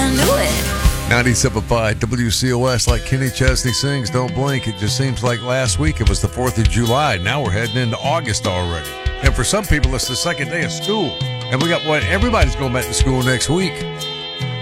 knew it. 97.5 WCOS, like Kenny Chesney sings, don't blink. It just seems like last week it was the 4th of July. Now we're heading into August already. And for some people, it's the second day of school. And we got everybody's going back to school next week.